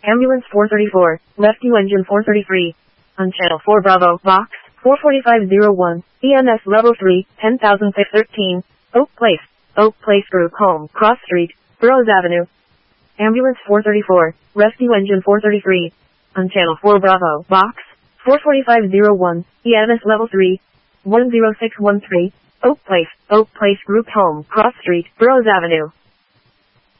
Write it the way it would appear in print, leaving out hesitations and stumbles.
Ambulance 434, Rescue Engine 433. On Channel 4 Bravo, Box 44501, EMS Level 3, 10,613, Oak Place Group Home, Cross Street, Burroughs Avenue. Ambulance 434, Rescue Engine 433. On Channel 4 Bravo, Box 44501, EMS Level 3, 10613, Oak Place Group Home, Cross Street, Burroughs Avenue.